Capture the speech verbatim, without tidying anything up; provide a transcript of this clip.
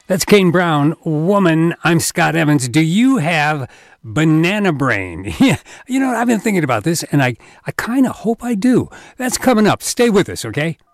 That's Kane Brown, Woman. I'm Scott Evans. Do you have banana brain? Yeah, you know, I've been thinking about this, and I, I kind of hope I do. That's coming up. Stay with us, okay?